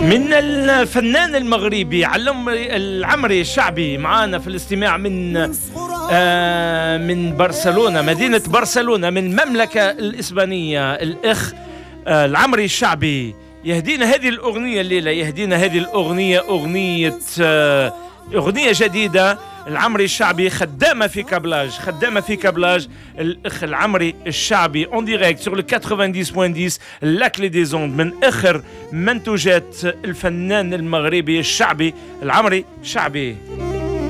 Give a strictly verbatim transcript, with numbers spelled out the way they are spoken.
من الفنان المغربي علم العمري الشعبي معانا في الاستماع من آه من برشلونة، مدينة برشلونة، من المملكة الإسبانية، الأخ آه العمري الشعبي يهدينا هذه الأغنية الليلة، يهدينا هذه الأغنية، أغنية آه أغنية جديدة. العمري الشعبي خدامة في كابلاج، خدامة في كابلاج. الأخ العمري الشعبي اون ديريكت سور لو ثمانين فاصلة عشرة لا كلي دي زوند، من آخر منتوجات الفنان المغربي الشعبي العمري الشعبي.